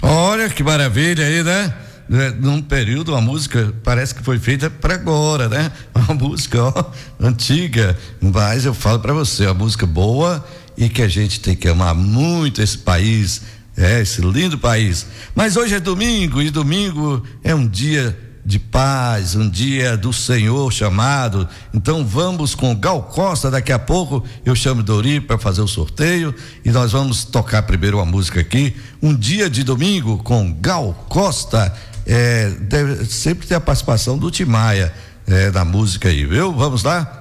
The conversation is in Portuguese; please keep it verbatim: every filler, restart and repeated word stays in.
Olha que maravilha aí, né? Num período, uma música parece que foi feita para agora, né? Uma música, ó, antiga, mas eu falo para você, uma música boa e que a gente tem que amar muito esse país, é, esse lindo país. Mas hoje é domingo e domingo é um dia de paz, um dia do Senhor chamado. Então vamos com Gal Costa. Daqui a pouco eu chamo Dori para fazer o sorteio e nós vamos tocar primeiro uma música aqui, um dia de domingo com Gal Costa. É, deve sempre ter a participação do Tim Maia é, na música aí, viu? Vamos lá?